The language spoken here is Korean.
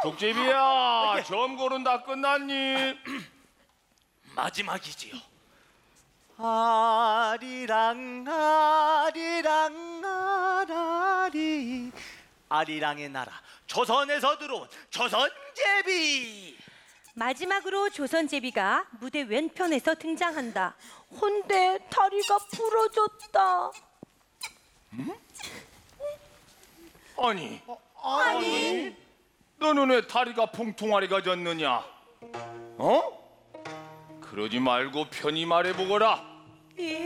족제비야, 점골은 다 끝났니? 마지막이지요. 아리랑 아리랑 아라리 아리랑의 나라 조선에서 들어온 조선제비. 마지막으로 조선제비가 무대 왼편에서 등장한다. 헌데 다리가 부러졌다. 아니, 너는 왜 다리가 풍통아리가 졌느냐? 어? 그러지 말고 편히 말해보거라.